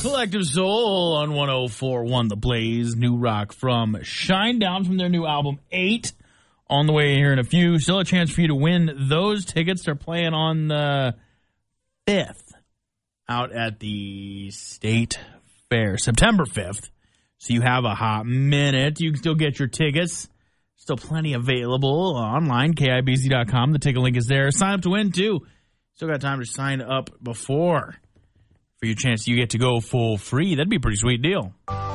Collective Soul on 104.1 The Blaze. New rock from Shinedown from their new album 8. On the way here in a few. Still a chance for you to win those tickets. They're playing on the 5th out at the State Fair, September 5th. So you have a hot minute. You can still get your tickets. Still plenty available online, KIBZ.com. The ticket link is there. Sign up to win, too. Still got time to sign up before. For your chance you get to go full free. That'd be a pretty sweet deal.